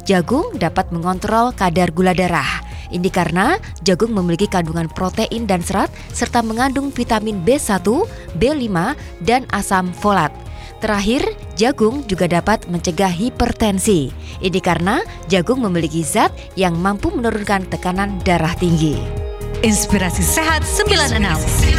jagung dapat mengontrol kadar gula darah. Ini karena jagung memiliki kandungan protein dan serat serta mengandung vitamin B1, B5, dan asam folat. Terakhir, jagung juga dapat mencegah hipertensi. Ini karena jagung memiliki zat yang mampu menurunkan tekanan darah tinggi. Inspirasi Sehat 96.